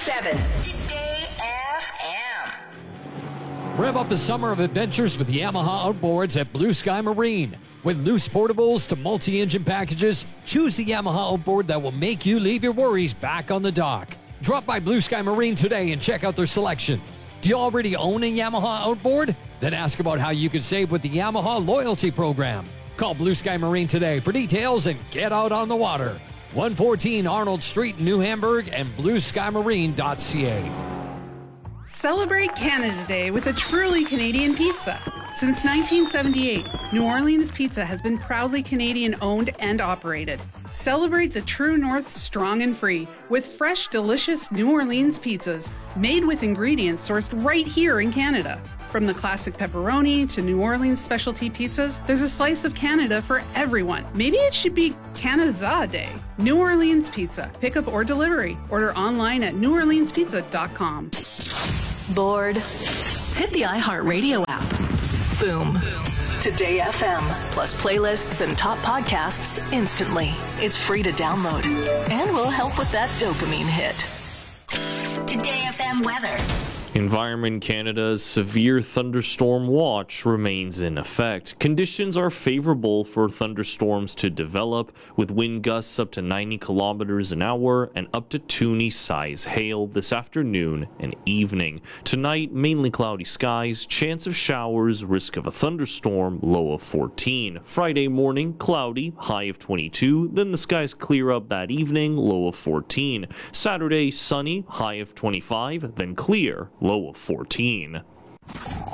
101.7 Today FM. Rev up a summer of adventures with Yamaha Outboards at Blue Sky Marine. With loose portables to multi-engine packages, choose the Yamaha Outboard that will make you leave your worries back on the dock. Drop by Blue Sky Marine today and check out their selection. Do you already own a Yamaha Outboard? Then ask about how you can save with the Yamaha Loyalty Program. Call Blue Sky Marine today for details and get out on the water. 114 Arnold Street in New Hamburg and blueskymarine.ca. Celebrate Canada Day with a truly Canadian pizza. Since 1978, New Orleans Pizza has been proudly Canadian owned and operated. Celebrate the True North strong and free with fresh, delicious New Orleans pizzas made with ingredients sourced right here in Canada. From the classic pepperoni to New Orleans specialty pizzas, there's a slice of Canada for everyone. Maybe it should be Canada Day. New Orleans Pizza. Pickup or delivery. Order online at neworleanspizza.com. Bored? Hit the iHeartRadio app. Boom. Today FM, plus playlists and top podcasts instantly. It's free to download and will help with that dopamine hit. Today FM weather. Environment Canada's severe thunderstorm watch remains in effect. Conditions are favorable for thunderstorms to develop, with wind gusts up to 90 kilometers an hour and up to Toonie-size hail this afternoon and evening. Tonight, mainly cloudy skies, chance of showers, risk of a thunderstorm, low of 14. Friday morning, cloudy, high of 22. Then the skies clear up that evening, low of 14. Saturday, sunny, high of 25, then clear, low of 14.